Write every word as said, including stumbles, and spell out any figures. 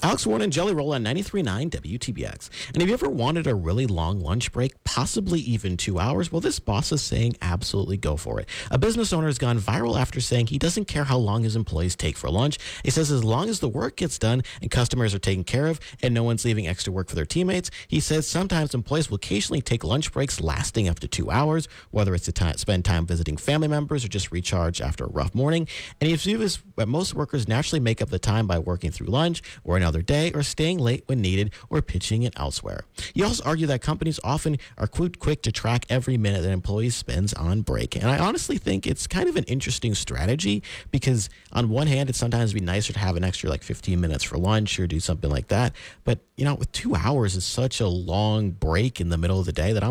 Alex Warren and Jelly Roll on ninety-three point nine W T B X. And have you ever wanted a really long lunch break, possibly even two hours? Well, this boss is saying absolutely go for it. A business owner has gone viral after saying he doesn't care how long his employees take for lunch. He says as long as the work gets done and customers are taken care of and no one's leaving extra work for their teammates, he says sometimes employees will occasionally take lunch breaks lasting up to two hours, whether it's to time, spend time visiting family members or just recharge after a rough morning. And he views that most workers naturally make up the time by working through lunch or another day or staying late when needed or pitching it elsewhere. He also argued that companies often are quick, quick to track every minute that employees spends on break. And I honestly think it's kind of an interesting strategy because on one hand, it's sometimes be nicer to have an extra like fifteen minutes for lunch or do something like that. But, you know, with two hours is such a long break in the middle of the day that I'm